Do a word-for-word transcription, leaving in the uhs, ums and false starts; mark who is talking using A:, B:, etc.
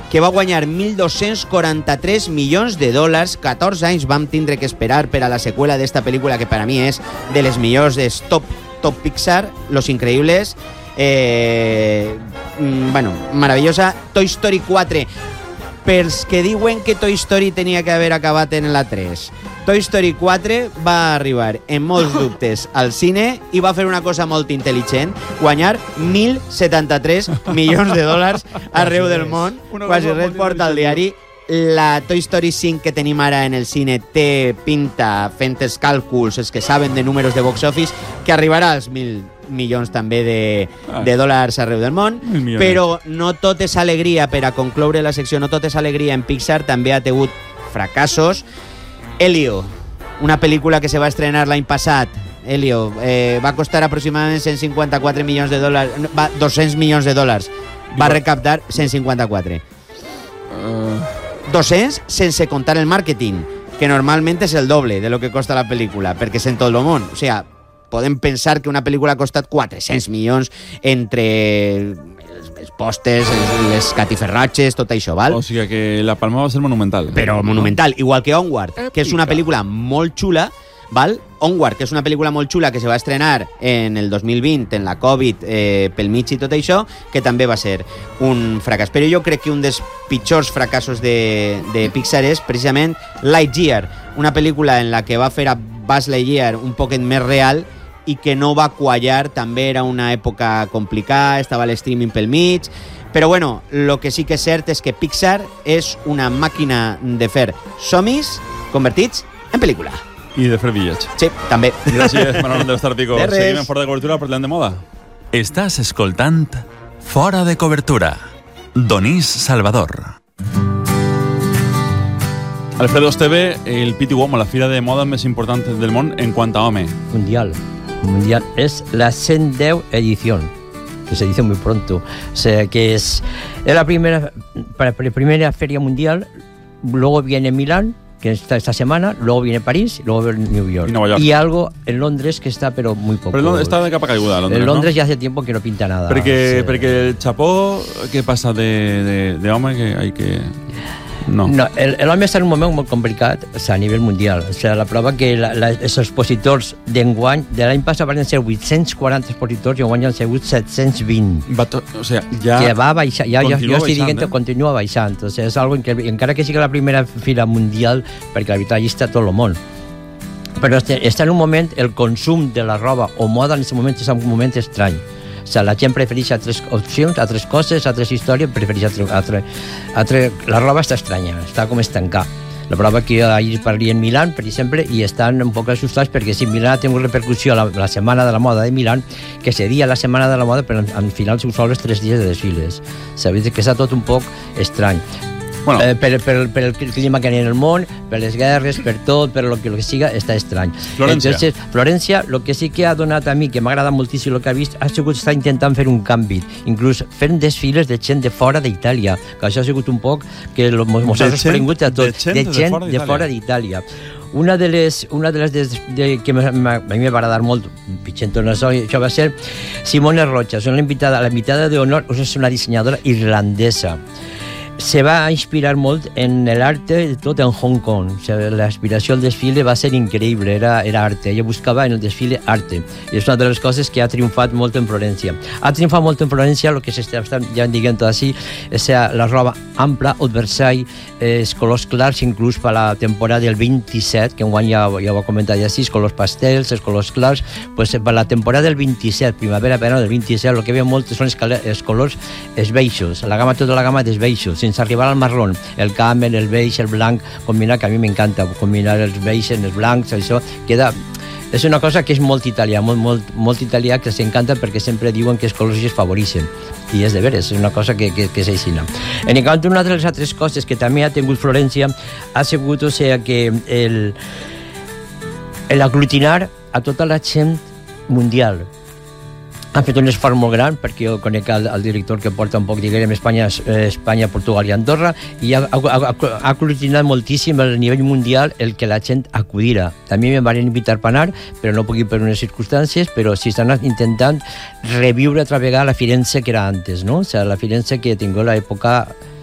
A: que va guanyar mil dos-cents quaranta-tres milions de dòlars. catorze anys vam tindre que esperar per a la seqüela d'esta pel·lícula, que per a mi és de les millors, és top, top Pixar, Los Increíbles. Eh, bueno, maravillosa. Toy Story quatre, pels que diuen que Toy Story tenia que haver acabat en la tres. Toy Story quatre va arribar en molts dubtes al cine i va fer una cosa molt intel·ligent, guanyar mil setanta-tres milions de dòlars arreu del món, quasi res porta al diari. La Toy Story cinc que tenim ara en el cine té pinta, fent els càlculs, els que saben de números de box office, que arribarà als mil milions també de, de dòlars arreu del món, però no tot és alegria. Per a concloure la secció, no tot és alegria en Pixar, també ha tingut fracassos. Elio, una pel·lícula que se va estrenar l'any passat, Elio, eh, va costar aproximadament cent cinquanta-quatre milions de dòlars, va, dos-cents milions de dòlars, va recaptar cent cinquanta-quatre. Uh... dos-cents sense contar el màrqueting, que normalment és el doble de lo que costa la pel·lícula, perquè és en tot el món. O sigui, podem pensar que una pel·lícula ha costat quatre-cents milions entre els postes, les catiferratges, tot això, val?
B: O sigui que la palma va ser monumental.
A: Però monumental, igual que Onward, que és una pel·lícula molt xula, val? Onward, que és una pel·lícula molt xula que se va estrenar en el dos mil vint, en la Covid, eh, pel mig i tot això, que també va ser un fracàs. Però jo crec que un dels pitjors fracassos de, de Pixar és precisament Lightyear, una pel·lícula en la que va fer a Buzz Lightyear un poquet més real i que no va quallar, també era una època complicada, estava l'streaming pel mig, però bueno, el que sí que és cert és que Pixar és una màquina de fer somnis convertits en pel·lícula.
B: I de fer bitllets.
A: Sí, també.
B: Gràcies, Manol de Estar Pico. Seguim en Fora de Cobertura parlant de moda.
C: Estàs escoltant Fora de Cobertura. Donís Salvador.
B: Alfredo Esteve, el Pitti Uomo, la fira de moda més important del món en quant a home.
D: Mundial. Mundial. Es la ciento diez edición, que se dice muy pronto. O sea, que es, es la primera, para la primera feria mundial, luego viene Milán, que está esta semana, luego viene París, luego viene New York.
B: Y Nueva York.
D: Y algo en Londres que está, pero muy poco.
B: Pero está de capa caiguda, Londres,
D: En Londres
B: ¿no?
D: ya hace tiempo que no pinta nada.
B: Porque,
D: sí.
B: porque el chapó, ¿qué pasa de, de, de home que hay que...? No.
D: No, el, el home està en un moment molt complicat, o sea, a nivell mundial. O sea, la prova que la, la, els expositors d'enguany, de l'any passat van ser vuit-cents quaranta expositors i enguany han sigut set-cents vint.
B: Va to, o sea, ja
D: que va baixar, ja, ja, jo estic dient que
B: eh?
D: continua baixant. O sea, és algo en que, encara que sigui la primera fira mundial, perquè la veritat allà està tot el món. Però està en un moment, el consum de la roba o moda en aquest moment és un moment estrany. O sea, la gent prefereix altres opcions, altres coses, altres històries, prefereix altre, altre, altre... La roba està estranya, està com estancar. La prova que ahir parli en Milán, per exemple, i estan un poc assustats perquè si Milán ha tingut repercussió la, la Setmana de la Moda de Milán, que seria la Setmana de la Moda, però al final s'ho sols tres dies de desfiles. Sabeu que està tot un poc estrany. Bueno. Eh, per, per, per el clima que hi ha en el món, per les guerres, per tot, per lo que, lo que siga, està estrany.
B: Florència.
D: Entonces, Florència, lo que sí que ha donat a mi, que m'ha agradat moltíssim el que ha vist, ha sigut estar intentant fer un canvi, inclús fent desfiles de gent de fora d'Itàlia, que això ha sigut un poc que mos ha sorprengut a tots,
B: de gent, de gent
D: de fora d'Itàlia. Una de les, una de les de, de, que a mi me va agradar molt, pitjent no això, això va ser Simone Rocha, és una invitada, la invitada d'honor, és una dissenyadora irlandesa. Se va inspirar molt en el arte, tot en Hong Kong. O sea, la inspiració al desfile va ser increïble, era, era arte. Ella buscava en el desfile arte. I és una de les coses que ha triomfat molt en Florència. Ha triomfat molt en Florència, el que s'està ja dient tot així, és la roba ampla, oversize, els colors clars, inclús per la temporada del vint-i-set, que enguany ja, ja ho he comentat ja així, els colors pastels, els colors clars, pues per la temporada del vint-i-set, primavera-verano del vint-i-set, el que ve molt són els, els colors els beixos, la gamma, tota la gamma dels beixos, sense arribar al marrón, el camel, el beige, el blanc, combinar, que a mi m'encanta, combinar els beixos, els blancs, això queda... És una cosa que és molt italià, molt, molt, molt italià, que s'encanta perquè sempre diuen que els colors es favoreixen. I és de veres, és una cosa que, que, que és així. En quant a una de les altres coses que també ha tingut Florència ha sigut, o sigui, que el, el aglutinar a tota la gent mundial. Han fet un esforç molt gran, perquè jo conec el, el director que porta un poc, diguem, Espanya, Espanya, Portugal i Andorra, i ha, ha, ha aglutinat moltíssim a nivell mundial el que la gent acudira. També em van invitar per anar, però no puc ir per unes circumstàncies, però sí estan intentant reviure altra vegada la Firenze que era antes, no? O sigui, la Firenze que tingué l'època